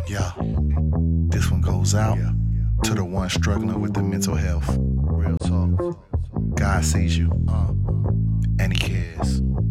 Yeah, this one goes out to the one struggling with the mental health. Real talk. God sees you, and He cares.